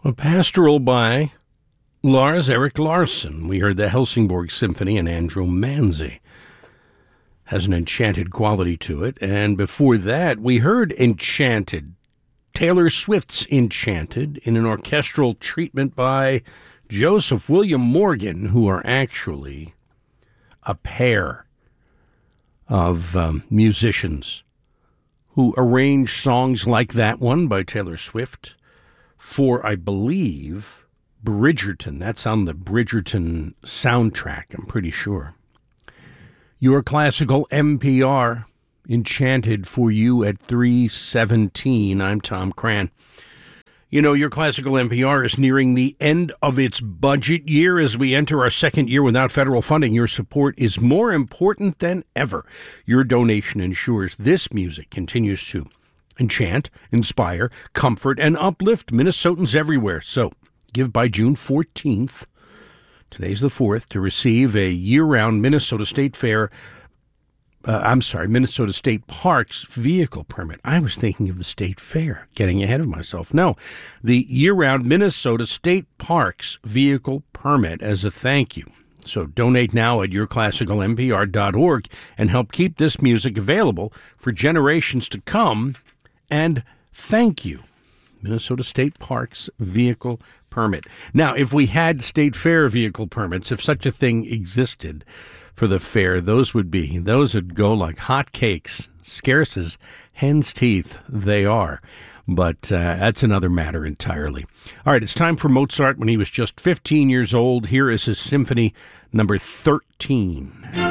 A pastoral by Lars Erik Larsson. We heard the Helsingborg Symphony, and Andrew Manzi has an enchanted quality to it. And before that, we heard Enchanted, Taylor Swift's Enchanted, in an orchestral treatment by Joseph William Morgan, who are actually a pair of musicians who arranged songs like that one by Taylor Swift for, I believe, Bridgerton. That's on the Bridgerton soundtrack, I'm pretty sure. Your classical NPR, Enchanted for you at 3:17. I'm Tom Cran. You know, your classical NPR is nearing the end of its budget year. As we enter our second year without federal funding, your support is more important than ever. Your donation ensures this music continues to enchant, inspire, comfort, and uplift Minnesotans everywhere. So give by June 14th, today's the 4th, to receive a year-round Minnesota State Parks vehicle permit. I was thinking of the State Fair, getting ahead of myself. No, the year-round Minnesota State Parks vehicle permit as a thank you. So donate now at yourclassicalnpr.org and help keep this music available for generations to come. And thank you, Minnesota State Parks vehicle permit. Now, if we had State Fair vehicle permits, if such a thing existed for the fair, those would go like hotcakes, scarce as hen's teeth they are. But that's another matter entirely. All right, it's time for Mozart when he was just 15 years old. Here is his Symphony number 13.